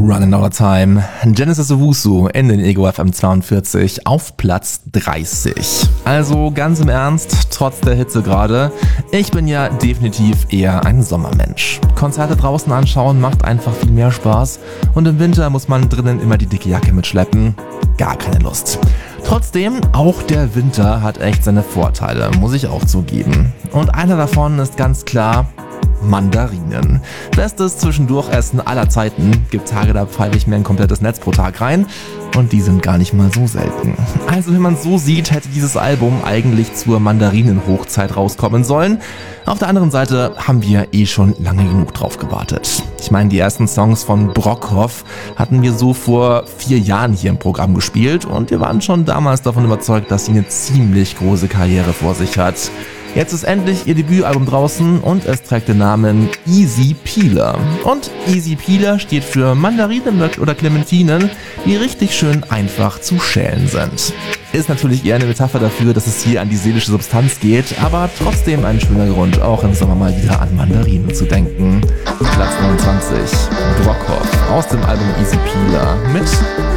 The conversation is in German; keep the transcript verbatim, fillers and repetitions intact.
Running Out of Time. Genesis Owusu in den Ego F M zweiundvierzig auf Platz dreißig. Also ganz im Ernst, trotz der Hitze gerade, ich bin ja definitiv eher ein Sommermensch. Konzerte draußen anschauen macht einfach viel mehr Spaß und im Winter muss man drinnen immer die dicke Jacke mitschleppen. Gar keine Lust. Trotzdem, auch der Winter hat echt seine Vorteile, muss ich auch zugeben. Und einer davon ist ganz klar Mandarinen. Bestes Zwischendurchessen aller Zeiten. Gibt Tage, da pfeife ich mir ein komplettes Netz pro Tag rein. Und die sind gar nicht mal so selten. Also wenn man so sieht, hätte dieses Album eigentlich zur Mandarinen-Hochzeit rauskommen sollen. Auf der anderen Seite haben wir eh schon lange genug drauf gewartet. Ich meine, die ersten Songs von Brockhoff hatten wir so vor vier Jahren hier im Programm gespielt und wir waren schon damals davon überzeugt, dass sie eine ziemlich große Karriere vor sich hat. Jetzt ist endlich ihr Debütalbum draußen und es trägt den Namen Easy Peeler. Und Easy Peeler steht für Mandarinen oder Clementinen, die richtig schön einfach zu schälen sind. Ist natürlich eher eine Metapher dafür, dass es hier an die seelische Substanz geht, aber trotzdem ein schöner Grund, auch im Sommer mal wieder an Mandarinen zu denken. Platz neunundzwanzig, Brockhoff aus dem Album Easy Peeler mit